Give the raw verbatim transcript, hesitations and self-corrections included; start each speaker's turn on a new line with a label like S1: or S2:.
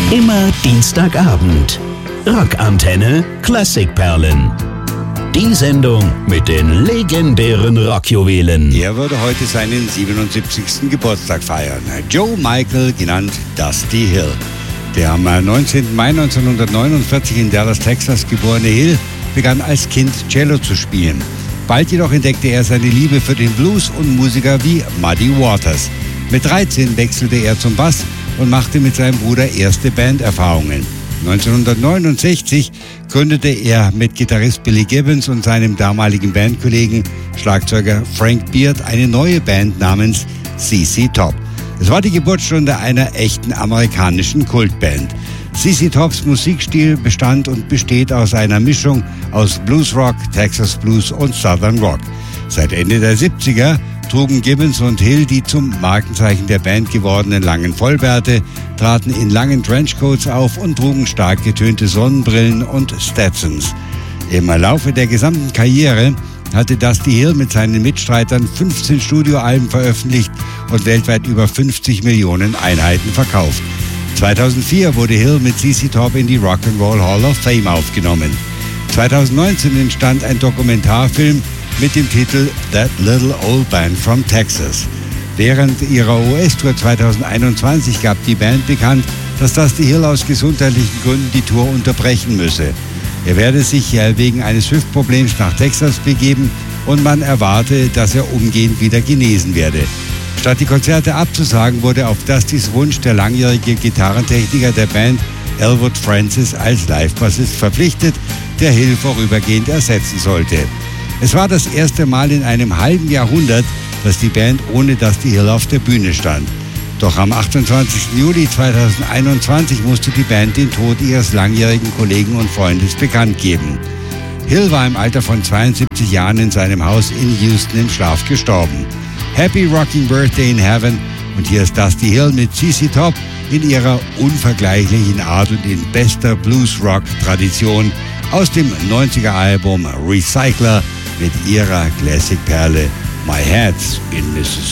S1: Immer Dienstagabend. Rockantenne Klassikperlen. Die Sendung mit den legendären Rockjuwelen.
S2: Er würde heute seinen siebenundsiebzigsten Geburtstag feiern. Joe Michael, genannt Dusty Hill. Der am neunzehnten Mai neunzehnhundertneunundvierzig in Dallas, Texas geborene Hill begann als Kind Cello zu spielen. Bald jedoch entdeckte er seine Liebe für den Blues und Musiker wie Muddy Waters. Mit dreizehn wechselte er zum Bass und machte mit seinem Bruder erste Banderfahrungen. neunzehnhundertneunundsechzig gründete er mit Gitarrist Billy Gibbons und seinem damaligen Bandkollegen Schlagzeuger Frank Beard eine neue Band namens C C Top. Es war die Geburtsstunde einer echten amerikanischen Kultband. C C Tops Musikstil bestand und besteht aus einer Mischung aus Bluesrock, Texas Blues und Southern Rock. Seit Ende der siebziger trugen Gibbons und Hill die zum Markenzeichen der Band gewordenen langen Vollbärte, traten in langen Trenchcoats auf und trugen stark getönte Sonnenbrillen und Stetsons. Im Laufe der gesamten Karriere hatte Dusty Hill mit seinen Mitstreitern fünfzehn Studioalben veröffentlicht und weltweit über fünfzig Millionen Einheiten verkauft. zweitausendvier wurde Hill mit C C Top in die Rock'n'Roll Hall of Fame aufgenommen. zweitausendneunzehn entstand ein Dokumentarfilm mit dem Titel That Little Old Band from Texas. Während ihrer U S-Tour zweitausendeinundzwanzig gab die Band bekannt, dass Dusty Hill aus gesundheitlichen Gründen die Tour unterbrechen müsse. Er werde sich wegen eines Hüftproblems nach Texas begeben und man erwarte, dass er umgehend wieder genesen werde. Statt die Konzerte abzusagen, wurde auf Dustys Wunsch der langjährige Gitarrentechniker der Band Elwood Francis als Live-Bassist verpflichtet, der Hill vorübergehend ersetzen sollte. Es war das erste Mal in einem halben Jahrhundert, dass die Band ohne Dusty Hill auf der Bühne stand. Doch am achtundzwanzigsten Juli zweitausendeinundzwanzig musste die Band den Tod ihres langjährigen Kollegen und Freundes bekannt geben. Hill war im Alter von zweiundsiebzig Jahren in seinem Haus in Houston im Schlaf gestorben. Happy Rocking Birthday in Heaven, und hier ist Dusty Hill mit C C Top in ihrer unvergleichlichen Art und in bester Blues-Rock-Tradition aus dem neunziger-Album Recycler mit ihrer Classic-Perle My Head's in Mississippi.